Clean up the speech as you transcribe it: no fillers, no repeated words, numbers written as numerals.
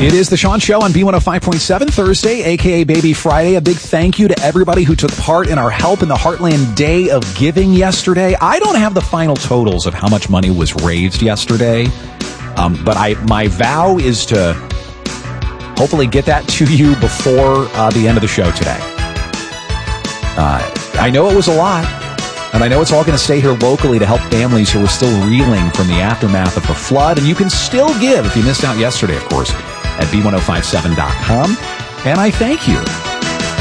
It is the Sean Show on B105.7 Thursday, a.k.a. Baby Friday. A big thank you to everybody who took part in our Help in the Heartland Day of Giving yesterday. I don't have the final totals of how much money was raised yesterday, but my vow is to hopefully get that to you before the end of the show today. I know it was a lot, and I know it's all going to stay here locally to help families who are still reeling from the aftermath of the flood, and you can still give if you missed out yesterday, of course, at B1057.com, and I thank you.